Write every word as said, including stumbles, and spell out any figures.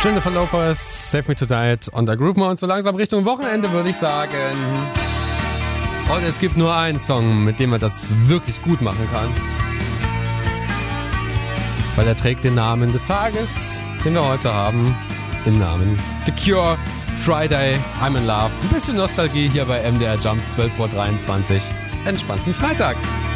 Jennifer Lopez, Save Me Tonight. Und da grooven wir uns so langsam Richtung Wochenende, würde ich sagen. Und es gibt nur einen Song, mit dem man das wirklich gut machen kann. Weil er trägt den Namen des Tages, den wir heute haben. Den Namen The Cure, Friday, I'm in Love. Ein bisschen Nostalgie hier bei M D R Jump, zwölf Uhr dreiundzwanzig. Entspannten Freitag.